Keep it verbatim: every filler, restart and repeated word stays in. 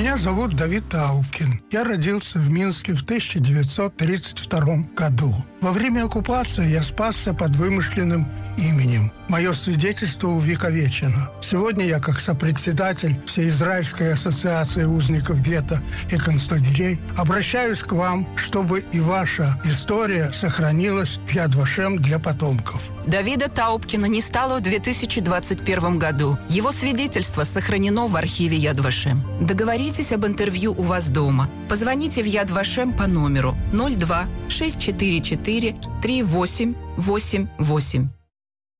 Меня зовут Давид Таубкин. Я родился в Минске в тысяча девятьсот тридцать втором году. Во время оккупации я спасся под вымышленным именем. Мое свидетельство увековечено. Сегодня я, как сопредседатель Всеизраильской ассоциации узников гетто и концлагерей, обращаюсь к вам, чтобы и ваша история сохранилась в Яд Вашем для потомков. Давида Таубкина не стало в две тысячи двадцать первом году. Его свидетельство сохранено в архиве Яд Вашем. Договоритесь об интервью у вас дома. Позвоните в Яд Вашем по номеру ноль два шесть четыре четыре три восемь восемь восемь.